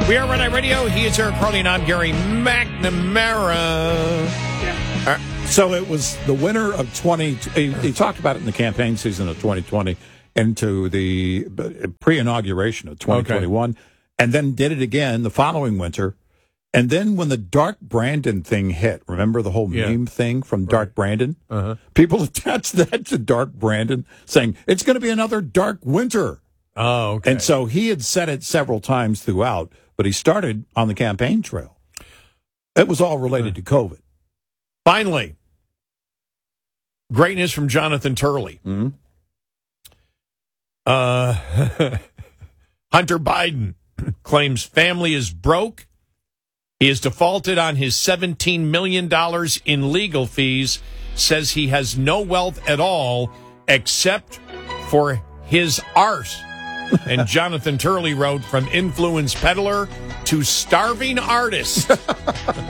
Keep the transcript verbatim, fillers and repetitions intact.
We are Red Eye Radio. He is Eric Carly, and I'm Gary McNamara. Yeah. Uh, so it was the winter of twenty. He, he talked about it in the campaign season of twenty twenty into the pre-inauguration of twenty twenty-one, okay. And then did it again the following winter. And then when the Dark Brandon thing hit, remember the whole yeah. meme thing from Dark right. Brandon? Uh-huh. People attached that to Dark Brandon, saying it's going to be another dark winter. Oh, okay. And so he had said it several times throughout, but he started on the campaign trail. It was all related to COVID. Finally, great news from Jonathan Turley. Mm-hmm. Uh, Hunter Biden claims family is broke. He has defaulted on his seventeen million dollars in legal fees, says he has no wealth at all except for his art. And Jonathan Turley wrote, from influence peddler to starving artist.